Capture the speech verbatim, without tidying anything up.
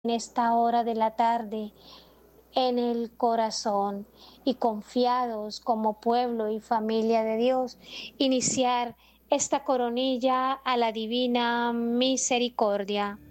en esta hora de la tarde en el corazón y confiados como pueblo y familia de Dios, iniciar esta coronilla a la divina misericordia.